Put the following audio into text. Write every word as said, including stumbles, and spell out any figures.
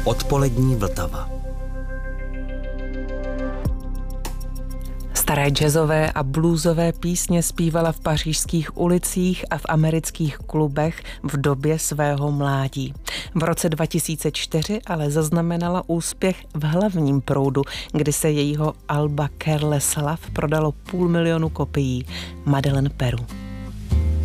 Odpolední Vltava. Staré jazzové a bluesové písně zpívala v pařížských ulicích a v amerických klubech v době svého mládí. V roce dva tisíce čtyři ale zaznamenala úspěch v hlavním proudu, kdy se jejího alba Careless Love prodalo půl milionu kopií. Madeleine Peru.